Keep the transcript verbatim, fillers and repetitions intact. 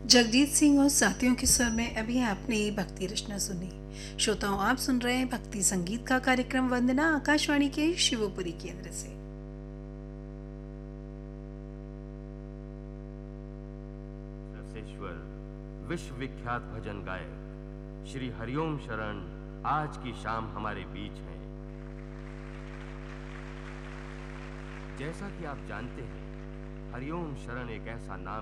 जगजीत सिंह और साथियों के स्वर में अभी आपने भक्ति रचना सुनी। श्रोताओं, आप सुन रहे हैं भक्ति संगीत का कार्यक्रम वंदना आकाशवाणी के शिवपुरी केंद्र से। रसेश्वर विश्वविख्यात भजन गायक श्री हरिओम शरण आज की शाम हमारे बीच हैं। जैसा कि आप जानते हैं, हरिओम शरण एक ऐसा नाम